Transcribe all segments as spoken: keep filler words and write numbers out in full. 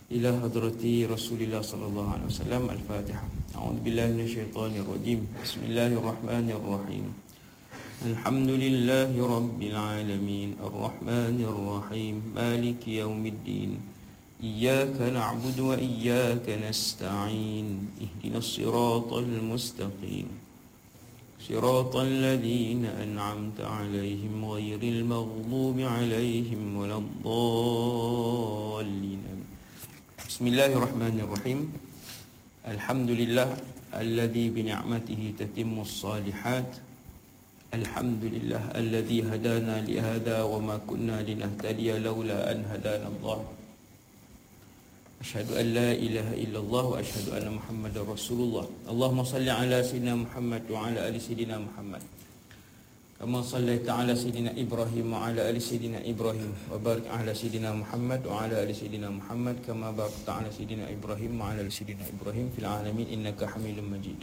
ila hadrati Rasulillah sallallahu alaihi wasallam. Al-Fatihah. A'udzubillahi minasyaitonir rajim. Bismillahirrahmanirrahim. Alhamdulillahi rabbil alamin, arrahmanir rahim, maliki yaumiddin. Iyyaka na'budu wa iyyaka nasta'in. Ihdinas siratal mustaqim. Siratal ladzina an'amta 'alaihim ghairil maghdubi 'alaihim waladdallin. Bismillahirrahmanirrahim. Alhamdulillah alladzi bi ni'matihi tatimmus salihat. Alhamdulillah alladzi hadana li hadha wa ma kunna linahtadiya laula an hadana Allah. Asyhadu an la ilaha illallah wa asyhadu anna Muhammadar Rasulullah. Allahumma salli ala sayyidina Muhammad wa ala ali sayyidina Muhammad. Kama sallaita ala sayyidina Ibrahim wa ala ali sayyidina Ibrahim wa barik ala sayyidina Muhammad wa ala ali sayyidina Muhammad kama barakta ala sayyidina Ibrahim wa ala ali sayyidina Ibrahim fil alamin innaka Hamidum Majid.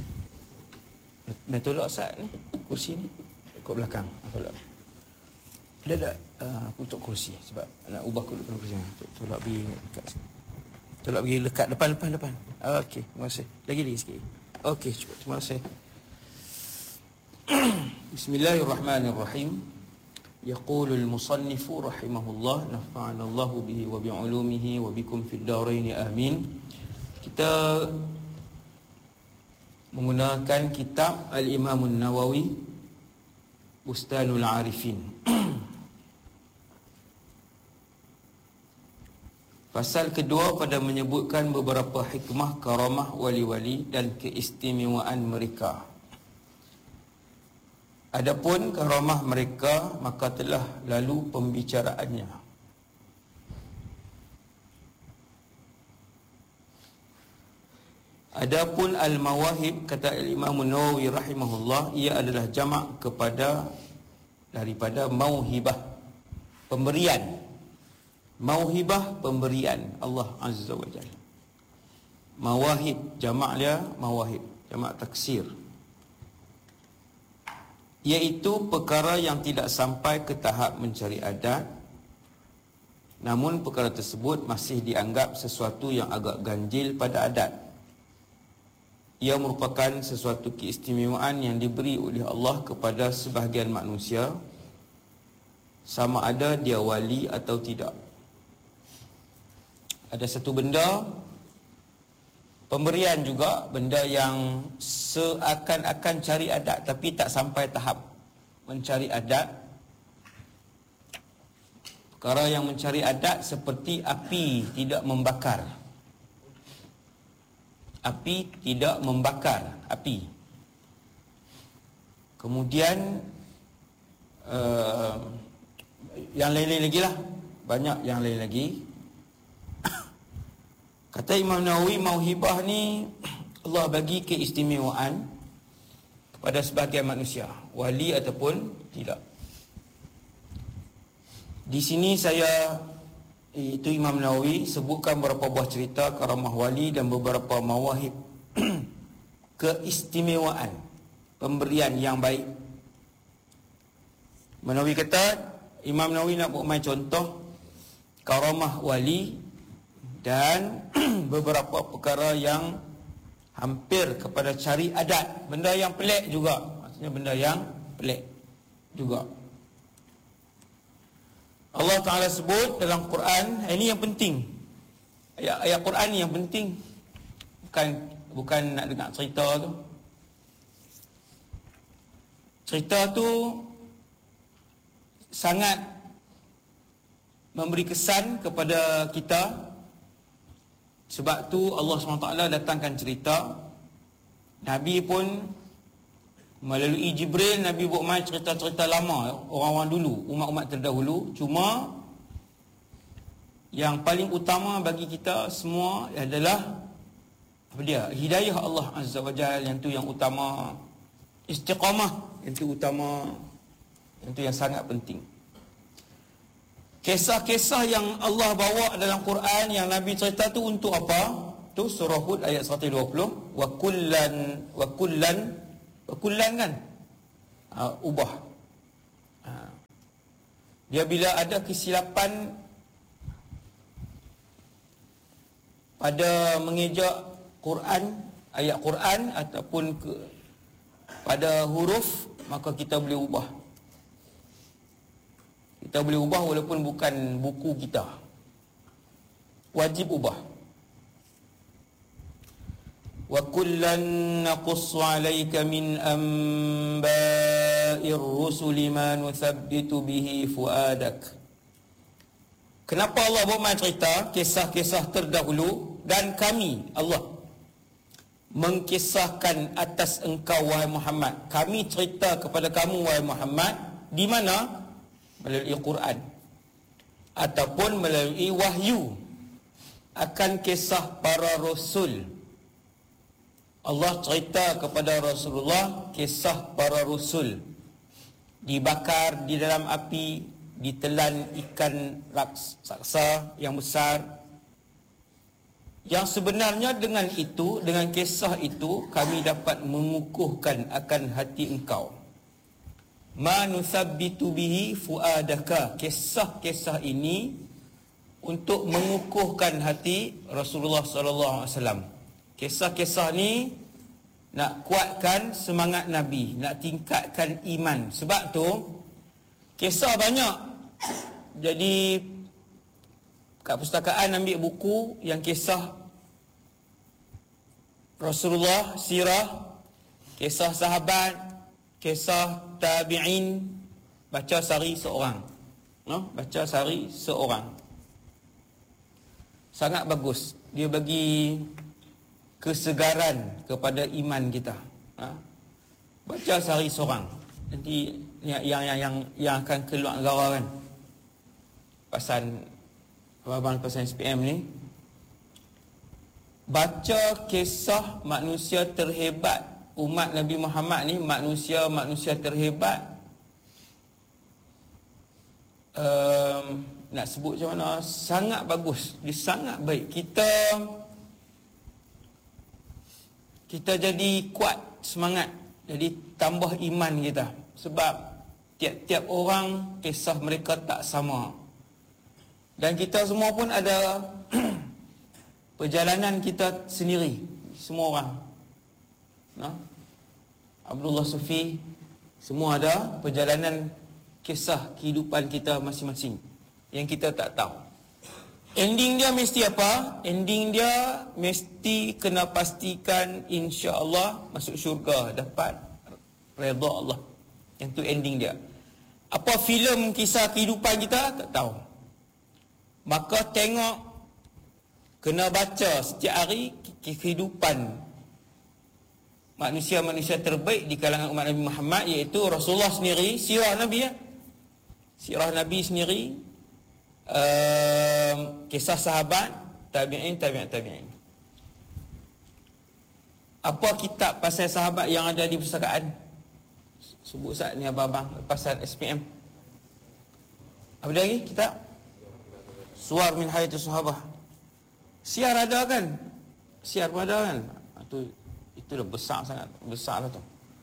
Nak tolak Ustaz ni kursi ni kat belakang. Tolak. Ada tak uh, aku tok kursi sebab nak ubah kedudukan kursi. Tolak pergi dekat sini. Tolak pergi dekat depan depan depan. Okey, terima kasih. Lagi lagi sikit. Okey, cukup. Terima kasih. Bismillahirrahmanirrahim. Yaqulul musannifu rahimahullah, nafa'ana Allah bihi wa bi'ulumihi wa bikum fid dharain amin. Kita menggunakan kitab Al-Imam An-Nawawi Bustanul Arifin. Pasal kedua pada menyebutkan beberapa hikmah karamah wali-wali dan keistimewaan mereka. Adapun karamah mereka maka telah lalu pembicaraannya. Adapun al-mawahib, kata Imam Nawawi rahimahullah, ia adalah jamak kepada daripada mauhibah, pemberian. Mauhibah, pemberian Allah Azza wa Jalla. Mawahib, jamak dia mawahib, jamak taksir. Iaitu perkara yang tidak sampai ke tahap mencari adat, namun perkara tersebut masih dianggap sesuatu yang agak ganjil pada adat. Ia merupakan sesuatu keistimewaan yang diberi oleh Allah kepada sebahagian manusia, sama ada dia wali atau tidak. Ada satu benda, pemberian juga, benda yang seakan-akan cari adat tapi tak sampai tahap mencari adat. Perkara yang mencari adat seperti api tidak membakar. Api tidak membakar api. Kemudian uh, yang lain-lain lagi lah, banyak yang lain lagi. Kata Imam Nawawi, mauhibah ni Allah bagi keistimewaan kepada sebahagian manusia, wali ataupun tidak. Di sini saya, itu Imam Nawawi sebutkan beberapa buah cerita karamah wali dan beberapa mawahib keistimewaan, pemberian yang baik. Imam Nawawi kata, Imam Nawawi nak buat main contoh karamah wali dan beberapa perkara yang hampir kepada cari adat, benda yang pelik juga, maksudnya benda yang pelik juga. Allah Ta'ala sebut dalam Quran, ini yang penting, ayat-ayat Quran ni yang penting, bukan bukan nak dengar cerita tu. Cerita tu sangat memberi kesan kepada kita. Sebab tu Allah subhanahu wa taala datangkan cerita. Nabi pun melalui Jibril, Nabi buat main cerita-cerita lama orang-orang dulu, umat-umat terdahulu. Cuma yang paling utama bagi kita semua adalah apa dia? Hidayah Allah Azza wa Jalla, yang tu yang utama. Istiqamah, yang tu utama, yang tu yang sangat penting. Kisah-kisah yang Allah bawa dalam Quran, yang Nabi cerita tu untuk apa? Tu surah Hud ayat seratus dua puluh. Wa kullan wa kullan wa kullan kan? Uh, ubah. Uh, dia bila ada kesilapan pada mengejak Quran, ayat Quran ataupun ke, pada huruf, maka kita boleh ubah. Kita boleh ubah walaupun bukan buku kita. Wajib ubah. Wa kullan naqussu 'alaika min anba'ir rusuli ma nuthabbitu bihi fuadak. Kenapa Allah bermain cerita kisah-kisah terdahulu, dan kami, Allah, mengkisahkan atas engkau wahai Muhammad. Kami cerita kepada kamu wahai Muhammad, di mana? Melalui Quran ataupun melalui wahyu akan kisah para rasul. Allah cerita kepada Rasulullah kisah para rasul, dibakar di dalam api, ditelan ikan raksasa yang besar. Yang sebenarnya dengan itu, dengan kisah itu, kami dapat mengukuhkan akan hati engkau. Ma nuthabbitu bihi fuadaka. Kisah-kisah ini untuk mengukuhkan hati Rasulullah sallallahu alaihi wasallam. Kisah-kisah ni nak kuatkan semangat Nabi, nak tingkatkan iman. Sebab tu kisah banyak. Jadi kat perpustakaan ambil buku yang kisah Rasulullah, sirah, kisah sahabat, kisah tabi'in, baca sehari seorang. No? Baca sehari seorang. Sangat bagus. Dia bagi kesegaran kepada iman kita. Ha? Baca sehari seorang. Nanti yang yang yang yang, yang akan keluar negara kan. Pasal abang pasal S P M ni, baca kisah manusia terhebat umat Nabi Muhammad ni, manusia-manusia terhebat. Um, nak sebut macam mana, sangat bagus, dia sangat baik. Kita kita jadi kuat semangat, jadi tambah iman kita. Sebab tiap-tiap orang kisah mereka tak sama. Dan kita semua pun ada perjalanan kita sendiri, semua orang. Nah, Abdullah Sufi, semua ada perjalanan kisah kehidupan kita masing-masing yang kita tak tahu. Ending dia mesti apa? Ending dia mesti kena pastikan insya-Allah masuk syurga, dapat redha Allah. Yang tu ending dia. Apa filem kisah kehidupan kita? Tak tahu. Maka tengok, kena baca setiap hari kehidupan manusia-manusia terbaik di kalangan umat Nabi Muhammad, iaitu Rasulullah sendiri, sirah Nabi ya. Sirah Nabi sendiri, uh, kisah sahabat, tabi'in, tabi'in, tabi'in. Apa kitab pasal sahabat yang ada di perpustakaan? Sebut Ustaz ni abang-abang pasal S P M. Apa lagi kitab? Suar min hayatus sahabah. Siar ada kan? Siar pun ada kan? Itu itu dah besar sangat, besar lah tu.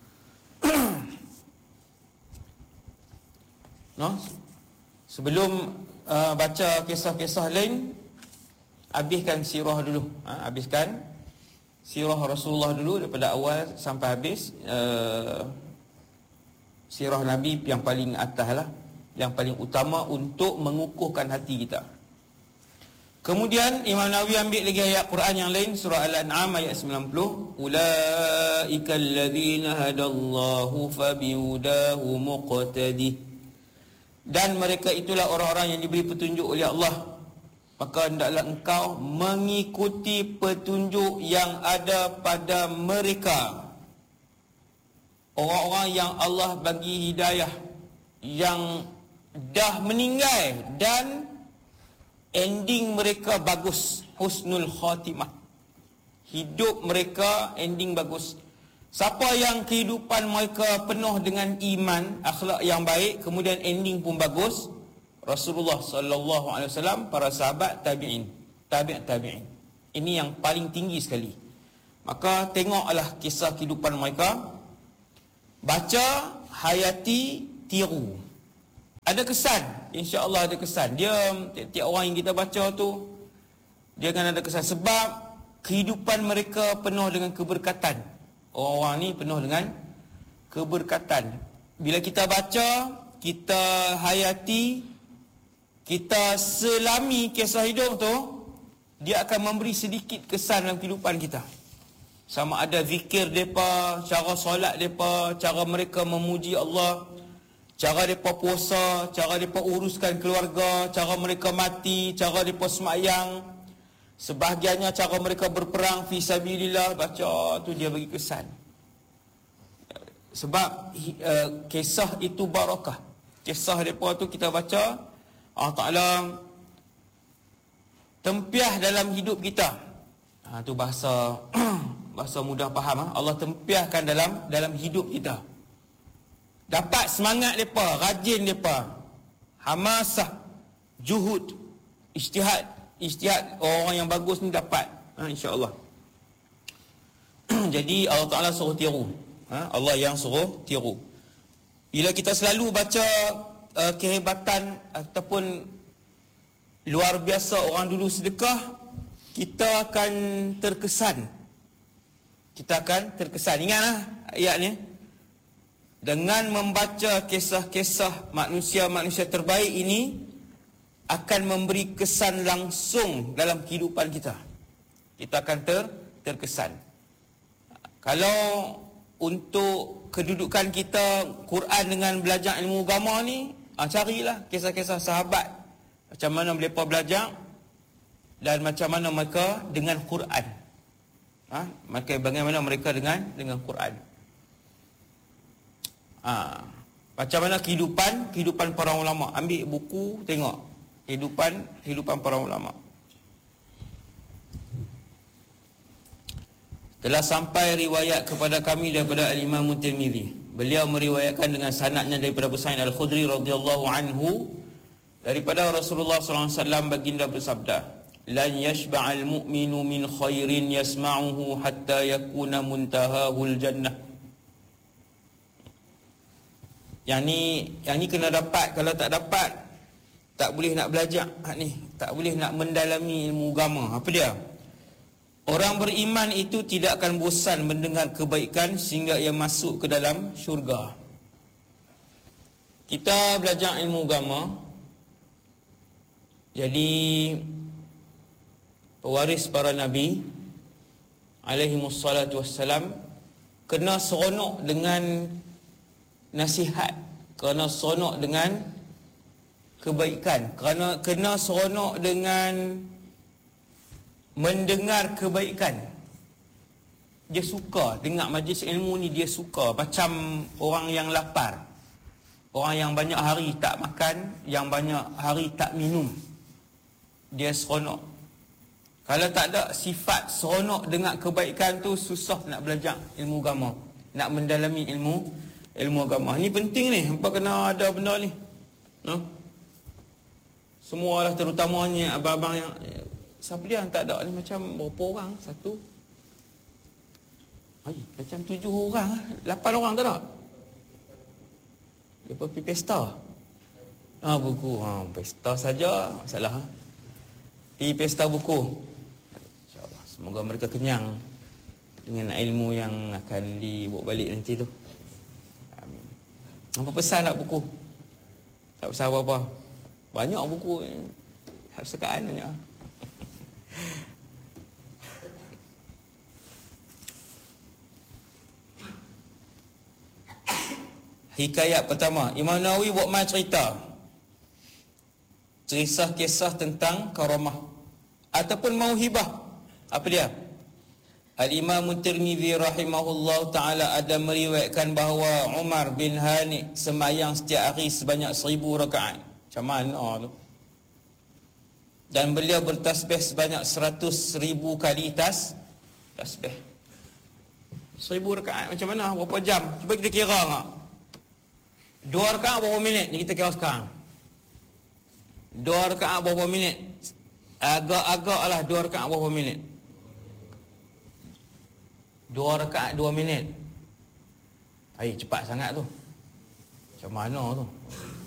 No? Sebelum uh, baca kisah-kisah lain, habiskan sirah dulu. Ha, habiskan sirah Rasulullah dulu daripada awal sampai habis. Uh, sirah Nabi yang paling atas lah, yang paling utama untuk mengukuhkan hati kita. Kemudian Imam Nawawi ambil lagi ayat Quran yang lain, surah Al-An'am ayat sembilan puluh. Ulaika alladzina hadallahu fabihudahu muqtadi. Dan mereka itulah orang-orang yang diberi petunjuk oleh Allah, maka hendaklah engkau mengikuti petunjuk yang ada pada mereka. Orang-orang yang Allah bagi hidayah, yang dah meninggal dan ending mereka bagus, husnul khatimah. Hidup mereka ending bagus. Siapa yang kehidupan mereka penuh dengan iman, akhlak yang baik, kemudian ending pun bagus, Rasulullah sallallahu alaihi wasallam, para sahabat, tabi'in, tabi' tabi'in. Ini yang paling tinggi sekali. Maka tengoklah kisah kehidupan mereka, baca, hayati, tiru. Ada kesan, insya-Allah ada kesan. Dia tiap-tiap orang yang kita baca tu dia akan ada kesan. Sebab kehidupan mereka penuh dengan keberkatan. Orang-orang ni penuh dengan keberkatan. Bila kita baca, kita hayati, kita selami kisah hidup tu, dia akan memberi sedikit kesan dalam kehidupan kita. Sama ada zikir mereka, cara solat mereka, cara mereka memuji Allah, cara mereka puasa, cara mereka uruskan keluarga, cara mereka mati, cara mereka semayang. Sebahagiannya cara mereka berperang fi sabilillah. Baca tu dia bagi kesan. Sebab uh, kisah itu barakah. Kisah mereka tu kita baca, Allah Ta'ala tempiah dalam hidup kita. Ha, tu bahasa bahasa mudah faham. Ha? Allah tempiahkan dalam dalam hidup kita. Dapat semangat mereka, rajin mereka, hamasah, juhud, ijtihad. Ijtihad orang yang bagus ni dapat, ha, insya-Allah. Jadi Allah Ta'ala suruh tiru. Ha? Allah yang suruh tiru. Bila kita selalu baca uh, kehebatan ataupun luar biasa orang dulu sedekah, kita akan terkesan. Kita akan terkesan. Ingatlah ayat ni. Dengan membaca kisah-kisah manusia-manusia terbaik ini, akan memberi kesan langsung dalam kehidupan kita. Kita akan ter, terkesan. Kalau untuk kedudukan kita Quran dengan belajar ilmu agama ni, ha, carilah kisah-kisah sahabat. Macam mana mereka belajar dan macam mana mereka dengan Quran. Ha, maka bagaimana mereka dengan dengan Quran. Ha, macam mana kehidupan kehidupan para ulama. Ambil buku tengok kehidupan kehidupan para ulama. Telah sampai riwayat kepada kami daripada Al-Imam Tirmizi. Beliau meriwayatkan dengan sanadnya daripada Abu Sa'id Al-Khudri radhiyallahu anhu, daripada Rasulullah sallallahu alaihi wasallam baginda bersabda, lan yashba'al mu'minu min khairin yasma'uhu hatta yakuna muntahahul jannah. Yang ni yang ni kena dapat. Kalau tak dapat, tak boleh nak belajar hak ni, tak boleh nak mendalami ilmu agama. Apa dia? Orang beriman itu tidak akan bosan mendengar kebaikan sehingga ia masuk ke dalam syurga. Kita belajar ilmu agama, jadi pewaris para nabi alaihimussalatu wassalam kena seronok dengan nasihat, kena seronok dengan kebaikan, kerana kena seronok dengan mendengar kebaikan. Dia suka dengar majlis ilmu ni, dia suka. Macam orang yang lapar, orang yang banyak hari tak makan, yang banyak hari tak minum, dia seronok. Kalau tak ada sifat seronok dengar kebaikan tu, susah nak belajar ilmu agama, nak mendalami ilmu ilmu agama. Ni penting ni, hampa kena ada benda ni. No? Semualah, terutamanya abang-abang yang siapa dia yang tak ada ni, macam berapa orang? Satu, ay, macam tujuh orang, lapan orang tak ada. Dia pergi pesta. Ah, buku, ha, pesta saja masalah. Pergi pesta buku. InsyaAllah, semoga mereka kenyang dengan ilmu yang akan dibawa balik nanti tu. Amin. Apa pesan nak buku? Tak pesan apa-apa. Banyak buku, sekaan banyak. Hikayat pertama, Imam Nawawi buat mai cerita kisah-kisah tentang karamah ataupun mauhibah. Apa dia? Al-Imam Tirmizi rahimahullah ta'ala ada meriwayatkan bahawa Umar bin Hani semayang setiap hari sebanyak seribu rakaat. Macam mana tu? Dan beliau bertasbih sebanyak seratus ribu kali tas tasbih. Seribu rakaat macam mana? Berapa jam? Cuba kita kira tak? Dua rakaat berapa minit? Ni kita kira sekarang. Dua rakaat berapa minit? Agak-agak lah dua rakaat berapa minit? Dua rakaat dua minit. Hai, cepat sangat tu. Macam mana tu?